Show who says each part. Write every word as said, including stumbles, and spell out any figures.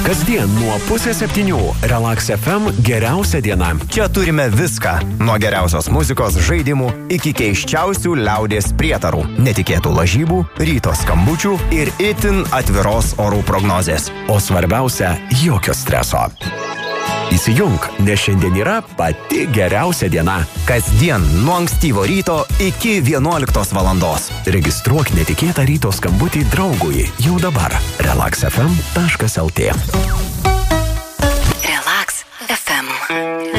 Speaker 1: Kasdien nuo pusės septynių Relax F M geriausia diena.
Speaker 2: Čia turime viską. Nuo geriausios muzikos, žaidimų iki keiščiausių liaudies prietarų, netikėtų lažybų, ryto skambučių ir itin atviros orų prognozės.
Speaker 1: O svarbiausia, jokio streso. Įsijunk, nes šiandien yra pati geriausia diena.
Speaker 2: Kasdien nuo ankstyvo ryto iki vienuoliktos valandos.
Speaker 1: Registruok netikėtą ryto skambutį draugui jau dabar. relax f m taškas l t.